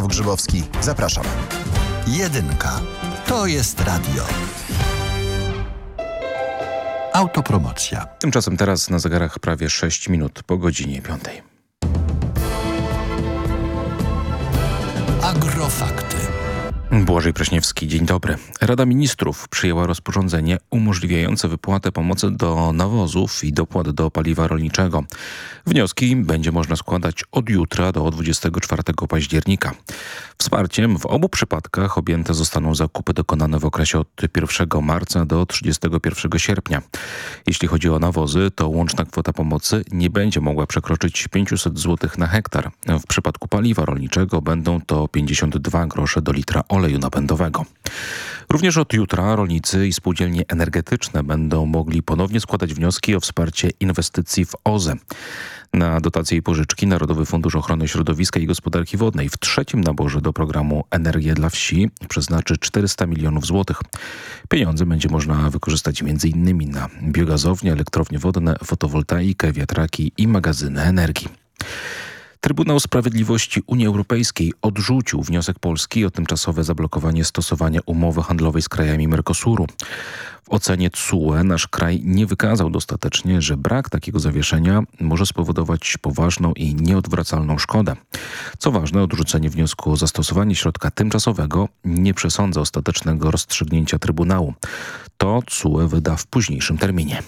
Przemysław Grzybowski. Zapraszam. Jedynka. To jest radio. Autopromocja. Tymczasem teraz na zegarach prawie 6 minut po godzinie 5. Agrofakty. Błażej Preśniewski, dzień dobry. Rada Ministrów przyjęła rozporządzenie umożliwiające wypłatę pomocy do nawozów i dopłat do paliwa rolniczego. Wnioski będzie można składać od jutra do 24 października. Wsparciem w obu przypadkach objęte zostaną zakupy dokonane w okresie od 1 marca do 31 sierpnia. Jeśli chodzi o nawozy, to łączna kwota pomocy nie będzie mogła przekroczyć 500 zł na hektar. W przypadku paliwa rolniczego będą to 52 grosze do litra oleju napędowego. Również od jutra rolnicy i spółdzielnie energetyczne będą mogli ponownie składać wnioski o wsparcie inwestycji w OZE. Na dotacje i pożyczki Narodowy Fundusz Ochrony Środowiska i Gospodarki Wodnej w trzecim naborze do programu Energia dla Wsi przeznaczy 400 milionów złotych. Pieniądze będzie można wykorzystać m.in. na biogazownie, elektrownie wodne, fotowoltaikę, wiatraki i magazyny energii. Trybunał Sprawiedliwości Unii Europejskiej odrzucił wniosek Polski o tymczasowe zablokowanie stosowania umowy handlowej z krajami Mercosuru. W ocenie TSUE nasz kraj nie wykazał dostatecznie, że brak takiego zawieszenia może spowodować poważną i nieodwracalną szkodę. Co ważne, odrzucenie wniosku o zastosowanie środka tymczasowego nie przesądza ostatecznego rozstrzygnięcia Trybunału. To TSUE wyda w późniejszym terminie.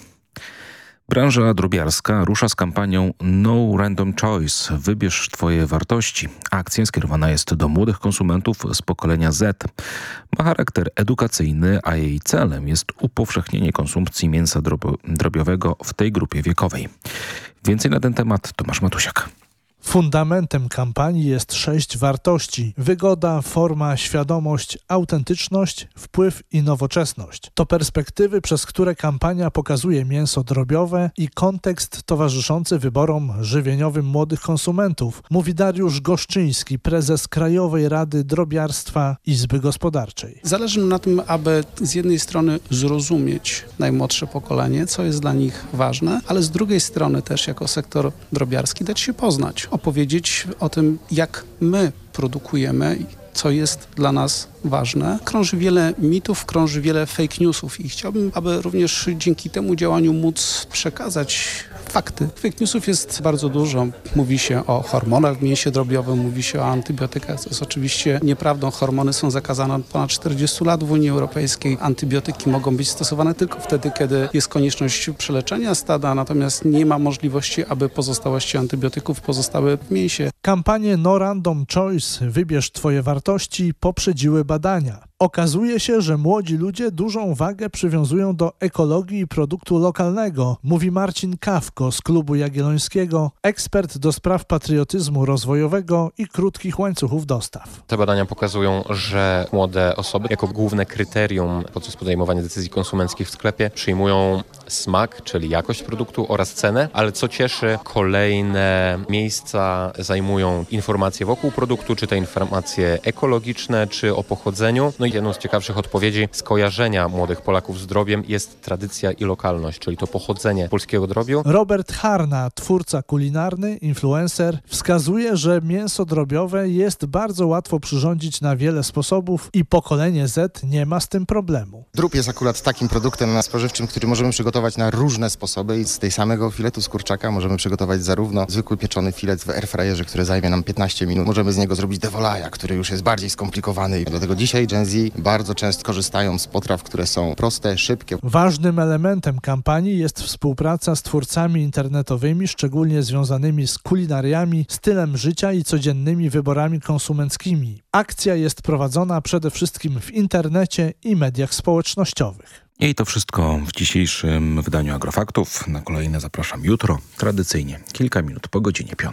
Branża drobiarska rusza z kampanią No Random Choice. Wybierz Twoje wartości. Akcja skierowana jest do młodych konsumentów z pokolenia Z. Ma charakter edukacyjny, a jej celem jest upowszechnienie konsumpcji mięsa drobiowego w tej grupie wiekowej. Więcej na ten temat Tomasz Matusiak. Fundamentem kampanii jest 6 wartości: wygoda, forma, świadomość, autentyczność, wpływ i nowoczesność. To perspektywy, przez które kampania pokazuje mięso drobiowe i kontekst towarzyszący wyborom żywieniowym młodych konsumentów, mówi Dariusz Goszczyński, prezes Krajowej Rady Drobiarstwa Izby Gospodarczej. Zależy nam na tym, aby z jednej strony zrozumieć najmłodsze pokolenie, co jest dla nich ważne, ale z drugiej strony też jako sektor drobiarski dać się poznać. Opowiedzieć o tym, jak my produkujemy i co jest dla nas ważne. Krąży wiele mitów, krąży wiele fake newsów i chciałbym, aby również dzięki temu działaniu móc przekazać fakty. Fake newsów jest bardzo dużo. Mówi się o hormonach w mięsie drobiowym, mówi się o antybiotykach, co jest oczywiście nieprawdą. Hormony są zakazane od ponad 40 lat w Unii Europejskiej. Antybiotyki mogą być stosowane tylko wtedy, kiedy jest konieczność przeleczenia stada, natomiast nie ma możliwości, aby pozostałości antybiotyków pozostały w mięsie. Kampanię No Random Choice, wybierz Twoje wartości, poprzedziły badania. Okazuje się, że młodzi ludzie dużą wagę przywiązują do ekologii i produktu lokalnego, mówi Marcin Kawko z Klubu Jagiellońskiego, ekspert do spraw patriotyzmu rozwojowego i krótkich łańcuchów dostaw. Te badania pokazują, że młode osoby jako główne kryterium podczas podejmowania decyzji konsumenckich w sklepie przyjmują smak, czyli jakość produktu oraz cenę, ale co cieszy, kolejne miejsca zajmują informacje wokół produktu, czy te informacje ekologiczne, czy o pochodzeniu. No i jedną z ciekawszych odpowiedzi skojarzenia młodych Polaków z drobiem jest tradycja i lokalność, czyli to pochodzenie polskiego drobiu. Robert Harna, twórca kulinarny, influencer, wskazuje, że mięso drobiowe jest bardzo łatwo przyrządzić na wiele sposobów i pokolenie Z nie ma z tym problemu. Drób jest akurat takim produktem spożywczym, który możemy przygotować na różne sposoby i z tej samego filetu z kurczaka możemy przygotować zarówno zwykły pieczony filet w airfryerze, który zajmie nam 15 minut. Możemy z niego zrobić de volaille, który już jest bardziej skomplikowany i dlatego dzisiaj Gen Z bardzo często korzystają z potraw, które są proste, szybkie. Ważnym elementem kampanii jest współpraca z twórcami internetowymi, szczególnie związanymi z kulinariami, stylem życia i codziennymi wyborami konsumenckimi. Akcja jest prowadzona przede wszystkim w internecie i mediach społecznościowych. I to wszystko w dzisiejszym wydaniu Agrofaktów. Na kolejne zapraszam jutro, tradycyjnie kilka minut po godzinie 5.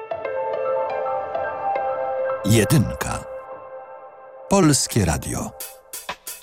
Jedynka. Polskie Radio.